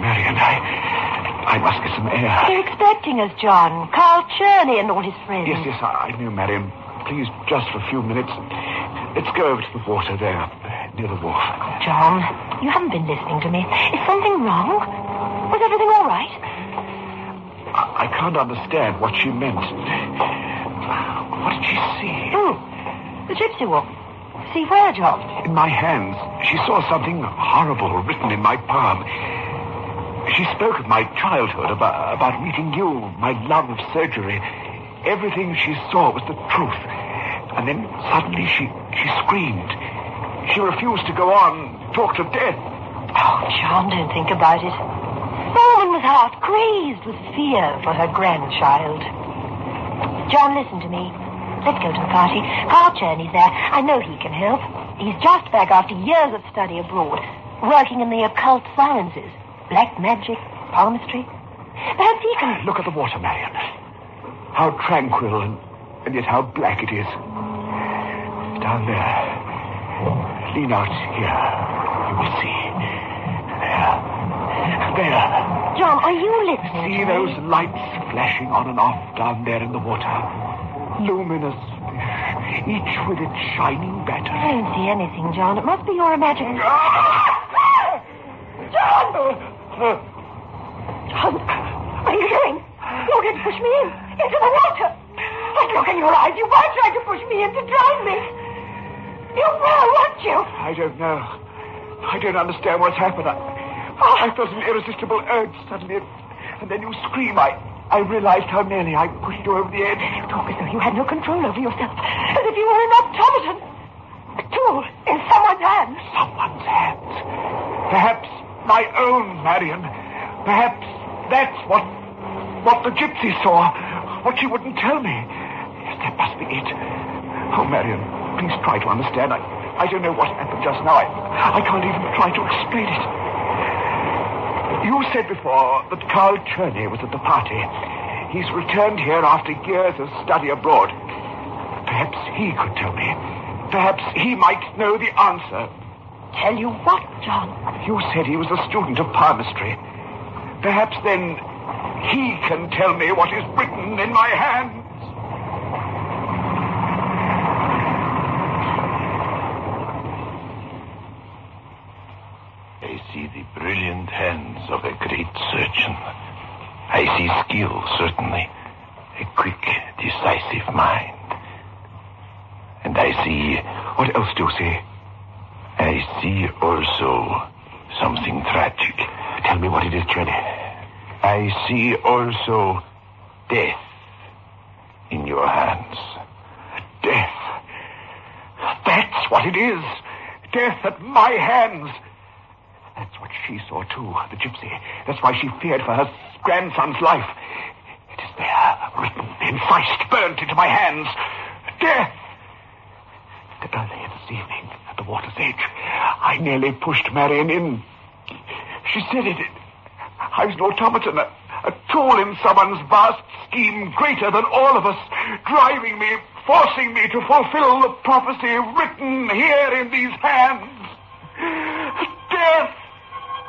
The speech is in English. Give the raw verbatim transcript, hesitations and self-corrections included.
Marion, I... I must get some air. They're expecting us, John. Carl Cherney and all his friends. Yes, yes, I, I know, Marion. Please, just for a few minutes. Let's go over to the water there, near the wharf. John, you haven't been listening to me. Is something wrong? Was everything all right? I, I can't understand what she meant. What did she see? Oh, the gypsy walk. See where, John? In my hands, she saw something horrible written in my palm. She spoke of my childhood, about, about meeting you, my love of surgery. Everything she saw was the truth. And then suddenly she, she screamed. She refused to go on, talked of death. Oh, John, don't think about it. The woman was half crazed with fear for her grandchild. John, listen to me. Let's go to the party. Carl Cherney's there. I know he can help. He's just back after years of study abroad, working in the occult sciences. Black magic, palmistry. Perhaps he can... Look at the water, Marion. How tranquil and, and yet how black it is. Down there. Lean out here. You will see. There. There. John, are you listening? See those lights flashing on and off down there in the water? Luminous fish, each with its shining batter. I don't see anything, John. It must be your imagination. John! John, what are you doing? You're going to push me in, into the water. And look in your eyes. You were trying to push me in to drown me. You were, weren't you? I don't know. I don't understand what's happened. I, Oh. I felt an irresistible urge suddenly, and then you scream. I, I realized how nearly I pushed you over the edge. You talk as though you had no control over yourself, as if you were an automaton, a tool in someone's hands. Someone's hands. Perhaps my own, Marion. Perhaps that's what, what the gypsy saw, what she wouldn't tell me. Yes, that must be it. Oh, Marion, please try to understand. I, I don't know what happened just now. I, I can't even try to explain it. You said before that Carl Cherney was at the party. He's returned here after years of study abroad. Perhaps he could tell me. Perhaps he might know the answer. Tell you what, John? You said he was a student of palmistry. Perhaps then he can tell me what is written in my hands. I see the brilliant hands of a great surgeon. I see skill, certainly. A quick, decisive mind. And I see... What else do you see? I see also something tragic. Tell me what it is, Cherney. I see also death in your hands. Death. That's what it is. Death at my hands. That's what she saw, too, the gypsy. That's why she feared for her grandson's life. It is there, written, incised, burnt into my hands. Death! Earlier this evening, at the water's edge, I nearly pushed Marion in. She said it. I was an automaton, a, a tool in someone's vast scheme greater than all of us, driving me, forcing me to fulfill the prophecy written here in these hands. Death!